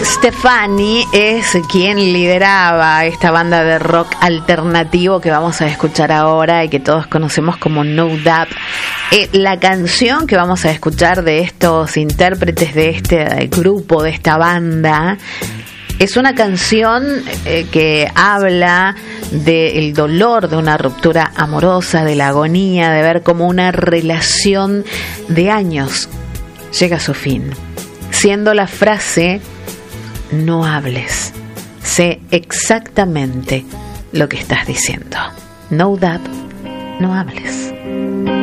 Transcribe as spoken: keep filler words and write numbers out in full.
Stefani es quien lideraba esta banda de rock alternativo que vamos a escuchar ahora y que todos conocemos como No Doubt. Eh, la canción que vamos a escuchar de estos intérpretes de este grupo, de esta banda, es una canción eh, que habla del dolor de una ruptura amorosa, de la agonía, de ver cómo una relación de años llega a su fin, siendo la frase: no hables, sé exactamente lo que estás diciendo. No doubt, no hables.